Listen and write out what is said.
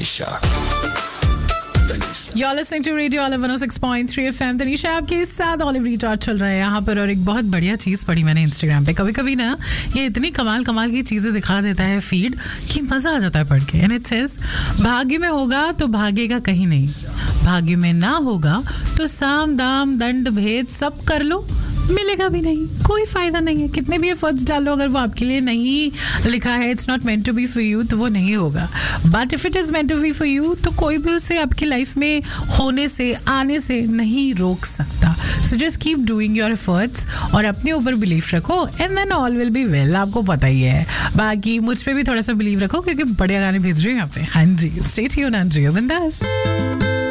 Tanisha You're listening to Radio Olive 106.3 FM. Tanisha आपके साथ olive retort चल रहा है यहाँ पर. और एक बहुत बढ़िया चीज़ पढ़ी मैंने इंस्टाग्राम पे. कभी कभी ना ये इतनी कमाल की चीज़ें दिखा देता है फीड कि मज़ा आ जाता है पढ़ के. एंड इट सेज भाग्य में होगा तो भागेगा कहीं नहीं, भाग्य में ना होगा तो साम दाम दंड भेद सब कर लो, मिलेगा भी नहीं, कोई फायदा नहीं है. कितने भी एफर्ट्स डालो, अगर वो आपके लिए नहीं लिखा है, it's not meant to be for you, तो वो नहीं होगा. But if it is meant to be for you तो कोई भी उसे आपकी लाइफ में होने से आने से नहीं रोक सकता. So just keep doing your efforts और अपने ऊपर बिलीफ रखो and then all will be well. आपको पता ही है. बाकी मुझ पे भी थोड़ा सा बिलीव रखो क्योंकि बढ़िया गाने भेज रहे हैं यहाँ पे. हाँ जी, स्टे ट्यून्ड एंड जियो बिंदास.